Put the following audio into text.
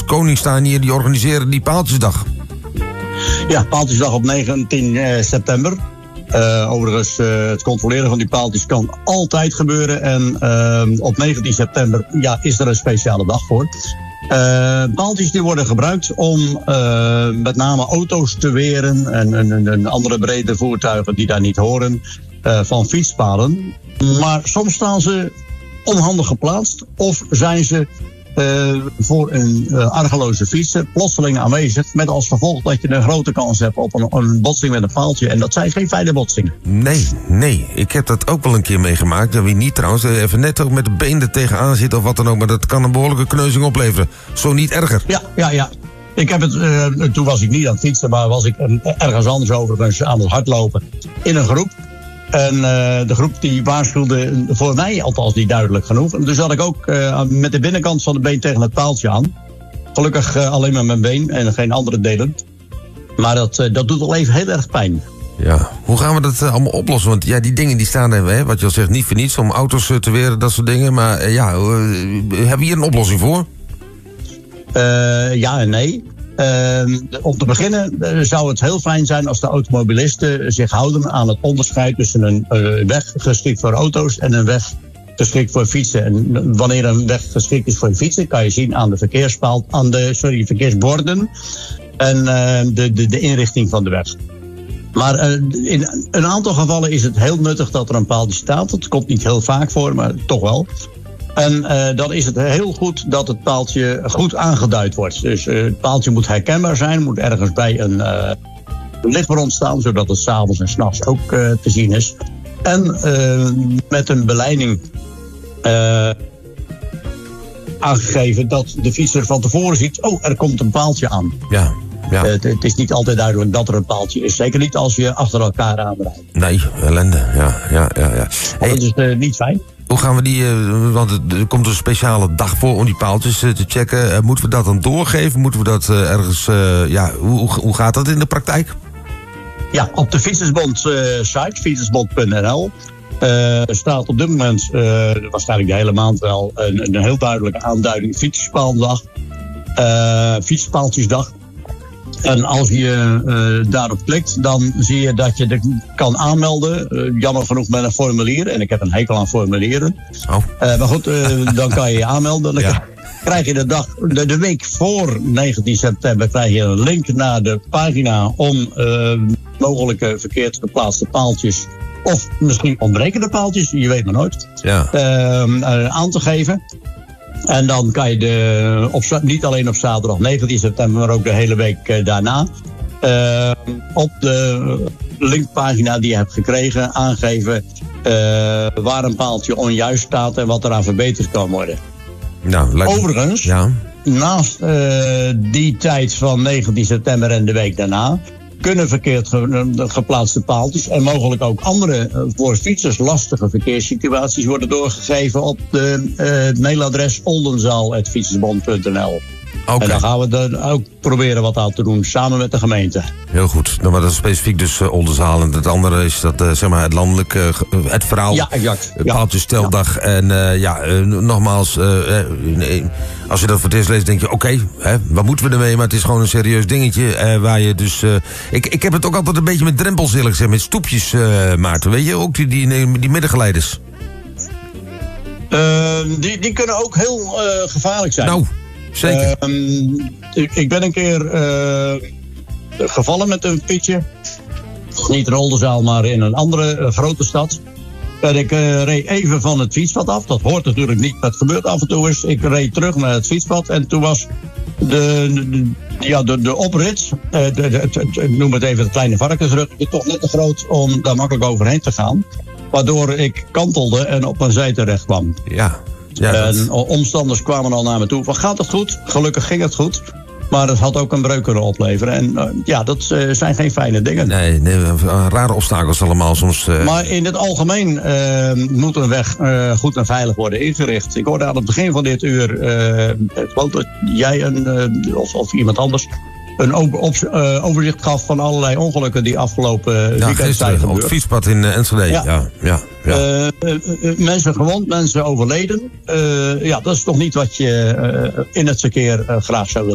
Koningstaan die organiseren die Paaltjesdag. Ja, Paaltjesdag op 19 september. Overigens, het controleren van die paaltjes kan altijd gebeuren. En op 19 september is er een speciale dag voor. Paaltjes die worden gebruikt om met name auto's te weren en andere brede voertuigen die daar niet horen van fietspaden. Maar soms staan ze onhandig geplaatst of zijn ze voor een argeloze fietser plotseling aanwezig, met als gevolg dat je een grote kans hebt op een botsing met een paaltje. En dat zijn geen fijne botsingen. Nee. Ik heb dat ook wel een keer meegemaakt. Ja, wie niet trouwens. Even net ook met de been er tegenaan zit of wat dan ook. Maar dat kan een behoorlijke kneuzing opleveren. Zo niet erger. Ja. Ik heb het, toen was ik niet aan het fietsen, maar was ik ergens anders overigens aan het hardlopen in een groep. En de groep die waarschuwde voor mij althans niet duidelijk genoeg. En dus zat ik ook met de binnenkant van de been tegen het paaltje aan. Gelukkig alleen maar mijn been en geen andere delen. Maar dat doet wel even heel erg pijn. Ja, hoe gaan we dat allemaal oplossen? Want die dingen die staan er, wat je al zegt, niet voor niets. Om auto's te weren, dat soort dingen. Maar hebben we hier een oplossing voor? Ja en nee. Om te beginnen zou het heel fijn zijn als de automobilisten zich houden aan het onderscheid tussen een weg geschikt voor auto's en een weg geschikt voor fietsen. En wanneer een weg geschikt is voor fietsen, kan je zien aan de verkeersborden en de inrichting van de weg. Maar in een aantal gevallen is het heel nuttig dat er een paaltje staat. Dat komt niet heel vaak voor, maar toch wel. En dan is het heel goed dat het paaltje goed aangeduid wordt. Dus het paaltje moet herkenbaar zijn, moet ergens bij een lichtbron staan, zodat het 's avonds en 's nachts ook te zien is. En met een beleiding aangegeven dat de fietser van tevoren ziet, er komt een paaltje aan. Ja. Het is niet altijd duidelijk dat er een paaltje is. Zeker niet als je achter elkaar aanrijdt. Nee, ellende. Ja. Dat is niet fijn. Hoe gaan we want er komt een speciale dag voor om die paaltjes te checken. Moeten we dat dan doorgeven? Moeten we dat ergens... hoe gaat dat in de praktijk? Ja, op de Fietsersbond site, fietsersbond.nl... staat op dit moment, waarschijnlijk de hele maand wel, een heel duidelijke aanduiding. Fietspaaltjesdag. En als je daarop klikt, dan zie je dat je kan aanmelden. Jammer genoeg met een formulier. En ik heb een hekel aan formulieren. Maar goed, dan kan je je aanmelden. Dan krijg je de week voor 19 september krijg je een link naar de pagina om mogelijke verkeerd geplaatste paaltjes of misschien ontbrekende paaltjes, je weet maar nooit, aan te geven. En dan kan je niet alleen op zaterdag 19 september, maar ook de hele week daarna op de linkpagina die je hebt gekregen aangeven waar een paaltje onjuist staat en wat eraan verbeterd kan worden. Overigens, naast die tijd van 19 september en de week daarna kunnen verkeerd geplaatste paaltjes en mogelijk ook andere voor fietsers lastige verkeerssituaties worden doorgegeven op de mailadres oldenzaal@fietsersbond.nl. En dan gaan we er ook proberen wat aan te doen, samen met de gemeente. Heel goed. Nou, maar dat is specifiek dus Oldenzaal. En het andere is dat, het landelijk, het verhaal. Ja, exact. Paaltjessteldag. En nogmaals, als je dat voor het eerst leest, denk je, wat moeten we ermee? Maar het is gewoon een serieus dingetje. Waar je dus... Ik heb het ook altijd een beetje met drempels, eerlijk gezegd, met stoepjes, Maarten. Weet je, ook die middengeleiders. Die kunnen ook heel gevaarlijk zijn. Nou... Zeker. Ik ben een keer gevallen met een fietsje. Niet in Oldenzaal, maar in een andere grote stad. En ik reed even van het fietspad af. Dat hoort natuurlijk niet, dat gebeurt af en toe eens. Ik reed terug naar het fietspad en toen was de oprit, noem het even het kleine varkensruggetje, toch net te groot om daar makkelijk overheen te gaan. Waardoor ik kantelde en op een zij terecht kwam. Ja. En omstanders kwamen al naar me toe van, gaat het goed? Gelukkig ging het goed. Maar het had ook een breuk kunnen opleveren. En dat zijn geen fijne dingen. Nee, rare obstakels allemaal soms. Maar in het algemeen moet een weg goed en veilig worden ingericht. Ik hoorde aan het begin van dit uur, ik geloof dat jij of iemand anders een overzicht gaf van allerlei ongelukken die afgelopen weekend zijn gebeurd. Op het fietspad in Enschede. Ja. Mensen gewond, mensen overleden. Dat is toch niet wat je in het verkeer graag zou willen.